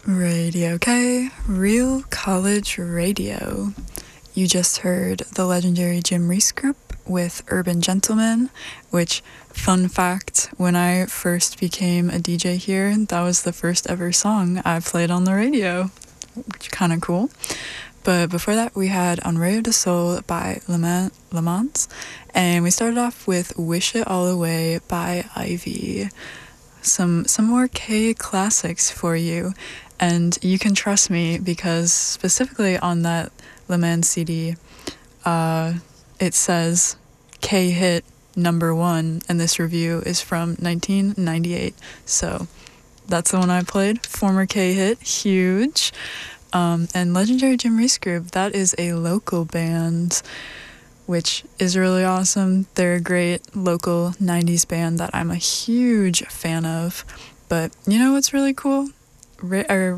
Radio K, Real College Radio. You just heard the legendary Jim Reese Group with Urban Gentleman, which, fun fact, when I first became a DJ here, that was the first ever song I played on the radio, which kind of cool. But before that, we had On Rayo de Sol by Lamont, and we started off with Wish It All Away by Ivy. Some more K classics for you, and you can trust me because specifically on that Le Mans CD, it says K hit #1, and this review is from 1998. So that's the one I played. Former K hit, huge. And legendary Jim Reese Group, that is a local band, which is really awesome. They're a great local 90s band that I'm a huge fan of. But you know what's really cool?